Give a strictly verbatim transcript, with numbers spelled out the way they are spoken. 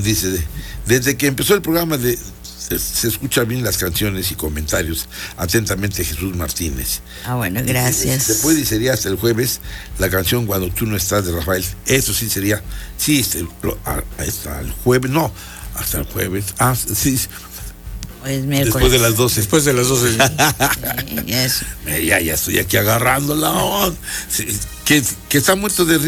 dice, de, desde que empezó el programa de se, se escuchan bien las canciones y comentarios. Atentamente, Jesús Martínez. Ah, bueno, gracias. Después sería hasta el jueves la canción Cuando tú no estás de Rafael. Eso sí sería, sí, este, lo, hasta el jueves, no, hasta el jueves. Ah, sí. Pues miércoles. Después de las doce. Después de las doce. Sí, ya, es. ya, ya estoy aquí agarrando la onda. Sí, que, que está muerto de risa.